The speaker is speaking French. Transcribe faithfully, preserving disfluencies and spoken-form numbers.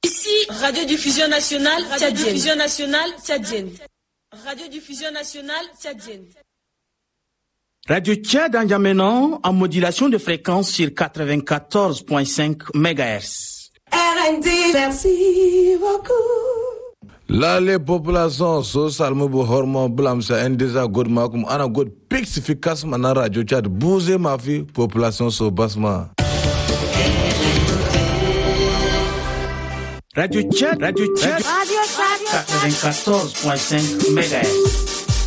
Ici, Radiodiffusion nationale tchadienne. Radiodiffusion nationale tchadienne. Radiodiffusion nationale tchadienne. Radio Tchad en Yamenan en modulation de fréquence sur quatre-vingt-quatorze virgule cinq mégahertz. R N D, merci beaucoup. La les populations sociales me bu hormon blam sa indesa god makum ana god pixificas mana Radio Tchad bouger ma vie population so basma. Radio Tchad, Radio Tchad, Radio Tchad, quatre-vingt-quatorze virgule cinq mégahertz.